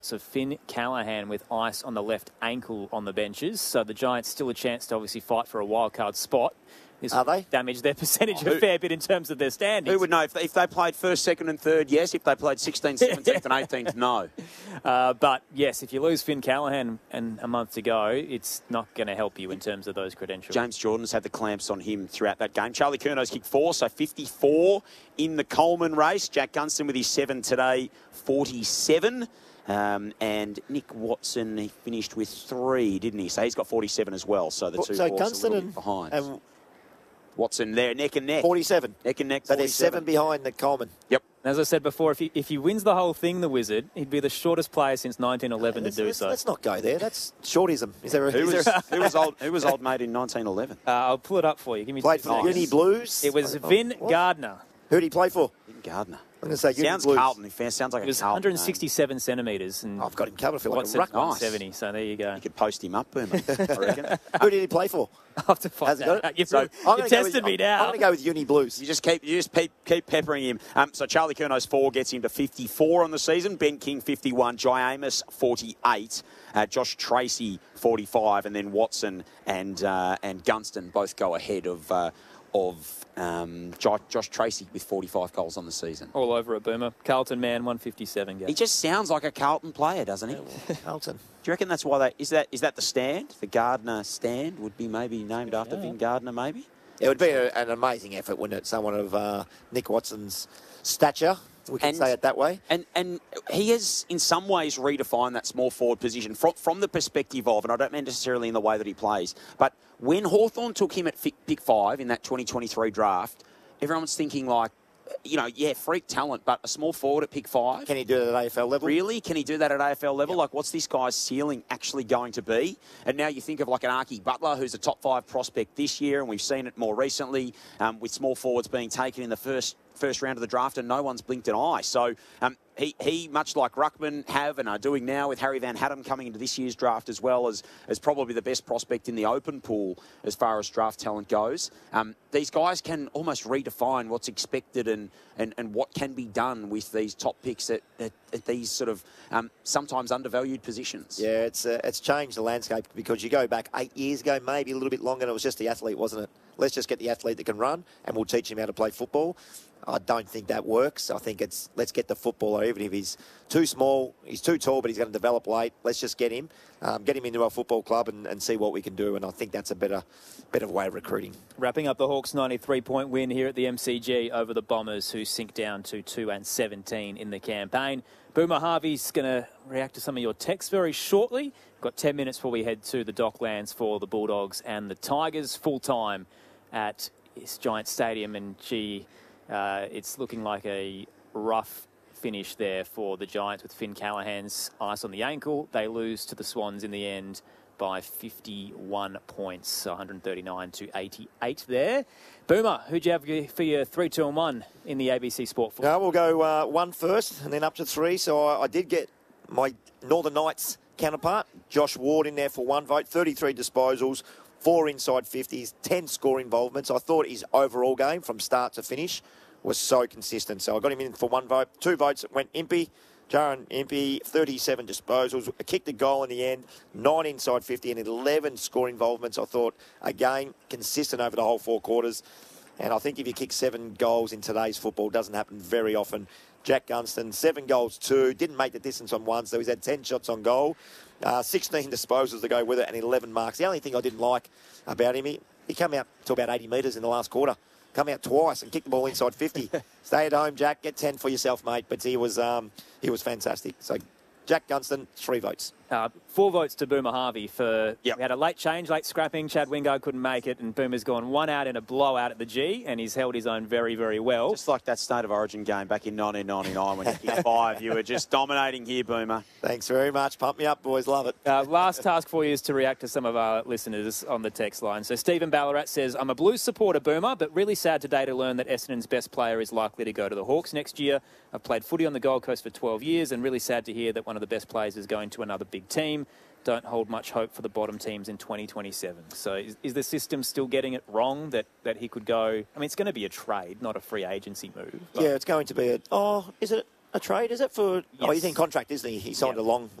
So Finn Callahan with ice on the left ankle on the benches. So the Giants still a chance to obviously fight for a wild card spot. This Are they? Damage their percentage a fair bit in terms of their standings. Who would know? If they played first, second and third, yes. If they played 16th, 17th and 18th, no. But, yes, if you lose Finn Callahan and a month to go, it's not going to help you in terms of those credentials. James Jordan's had the clamps on him throughout that game. Charlie Curno's kicked 4, so 54 in the Coleman race. Jack Gunston with his 7 today, 47. And Nick Watson, he finished with 3, didn't he? So he's got 47 as well. So the two so horses Gunston a little bit behind. and Watson there, neck and neck. 47. Neck and neck, So 47. there's 7 behind the Coleman. Yep. As I said before, if he wins the whole thing, the Wizard, he'd be the shortest player since 1911 to do so. Let's not go there. That's shortism. Is there a, Who is there was old mate in 1911? I'll pull it up for you. Give me played 2 for the seconds. Uni Blues? It was Vin What? Gardner. Who did he play for? Vin Gardner. I'm going to say Uni Sounds Blues. Carlton. Sounds like It was a Carlton 167 centimetres. And I've got him covered. I feel like a Watson, ruck. 170, so there you go. You could post him up, Boomer, I reckon. Who did he play for? I'll have to find Has he got that it? out. You've tested me I'm now. going to go with Uni Blues. You just keep peppering him. So Charlie Curno's 4 gets him to 54 on the season. Ben King 51, Jai Amos 48, Josh Tracy 45, and then Watson and Gunston both go ahead of Josh Tracy with 45 goals on the season. All over a Boomer. Carlton man, 157 He games. just sounds like a Carlton player, doesn't he? Carlton. Do you reckon that's why is that the stand? The Gardner stand would be maybe named after Vin Gardner, maybe? It would be an amazing effort, wouldn't it? Someone of Nick Watson's stature, we can say it that way. And he has, in some ways, redefined that small forward position from the perspective of, and I don't mean necessarily in the way that he plays, but when Hawthorn took him at pick 5 in that 2023 draft, everyone was thinking like, freak talent, but a small forward at pick 5. Can he do it at AFL level? Really? Can he do that at AFL level? Yep. Like, what's this guy's ceiling actually going to be? And now you think of like an Archie Butler, who's a top 5 prospect this year, and we've seen it more recently with small forwards being taken in the first round of the draft, and no one's blinked an eye. So he much like Ruckman have and are doing now with Harry Van Hattem coming into this year's draft as well as probably the best prospect in the open pool as far as draft talent goes. These guys can almost redefine what's expected and what can be done with these top picks at these sort of sometimes undervalued positions. Yeah, it's changed the landscape because you go back 8 years ago, maybe a little bit longer, and it was just the athlete, wasn't it? Let's just get the athlete that can run and we'll teach him how to play football. I don't think that works. I think it's let's get the footballer, even if he's too small, he's too tall, but he's going to develop late. Let's just get him into our football club and see what we can do. And I think that's a better way of recruiting. Wrapping up the Hawks' 93-point win here at the MCG over the Bombers, who sink down to 2-17 in the campaign. Boomer Harvey's going to react to some of your texts very shortly. Got 10 minutes before we head to the Docklands for the Bulldogs and the Tigers full-time at Giant Stadium. And it's looking like a rough finish there for the Giants with Finn Callahan's ice on the ankle. They lose to the Swans in the end by 51 points, 139 to 88 there. Boomer, who'd you have for your 3, 2 and 1 in the ABC Sport 4? No, we'll go 1 first and then up to 3. So I did get my Northern Knights counterpart, Josh Ward, in there for 1 vote, 33 disposals, 4 inside 50s, 10 score involvements. I thought his overall game from start to finish was so consistent. So I got him in for 1 vote. 2 votes went Impey. Jaron Impey, 37 disposals, kicked a goal in the end, 9 inside 50 and 11 score involvements. I thought, again, consistent over the whole 4 quarters. And I think if you kick 7 goals in today's football, it doesn't happen very often. Jack Gunston, 7 goals, 2, didn't make the distance on 1, so he's had 10 shots on goal, 16 disposals to go with it, and 11 marks. The only thing I didn't like about him, he came out to about 80 metres in the last quarter. Come out twice and kick the ball inside 50. Stay at home, Jack. Get 10 for yourself, mate. But he was fantastic. So Jack Gunston, 3 votes. 4 votes to Boomer Harvey for... Yep. We had a late change, late scrapping. Chad Wingard couldn't make it, and Boomer's gone 1 out in a blowout at the G, and he's held his own very, very well. Just like that State of Origin game back in 1999 when you kicked 5. You were just dominating here, Boomer. Thanks very much. Pump me up, boys. Love it. Last task for you is to react to some of our listeners on the text line. So Stephen Ballarat says, I'm a Blues supporter, Boomer, but really sad today to learn that Essendon's best player is likely to go to the Hawks next year. I've played footy on the Gold Coast for 12 years and really sad to hear that one of the best players is going to another big team. Don't hold much hope for the bottom teams in 2027. So is the system still getting it wrong that he could go... I mean, it's going to be a trade, not a free agency move. Yeah, it's going to be is it? a trade, is it? For Oh, Yes. he's in contract, isn't he? He signed Yep. a long